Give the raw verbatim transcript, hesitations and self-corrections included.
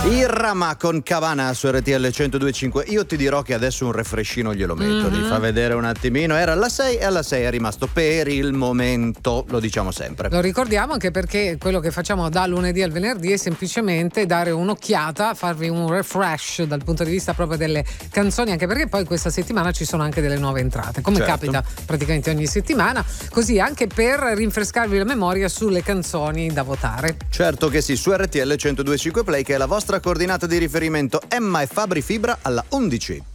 Irama con Cavana su R T L centodue e cinque. Io ti dirò che adesso un refreshino glielo metto, Mm-hmm. ti fa vedere un attimino. Era alla sei e alla sei è rimasto per il momento, lo diciamo sempre. Lo ricordiamo anche perché quello che facciamo da lunedì al venerdì è semplicemente dare un'occhiata, farvi un refresh dal punto di vista proprio delle canzoni, anche perché poi questa settimana ci sono anche delle nuove entrate, come Certo. capita praticamente ogni settimana, così anche per rinfrescarvi la memoria sulle canzoni da votare. Certo che sì, su R T L centodue e cinque Play, che è la vostra coordinata di riferimento. Emma e Fabri Fibra alla undici.